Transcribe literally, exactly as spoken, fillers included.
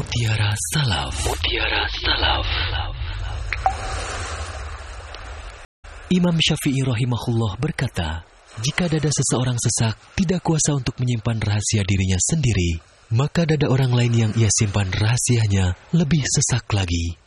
Mutiara Salaf. Mutiara Salaf. Imam Syafi'i rahimahullah berkata, jika dada seseorang sesak, tidak kuasa untuk menyimpan rahasia dirinya sendiri, maka dada orang lain yang ia simpan rahasianya lebih sesak lagi.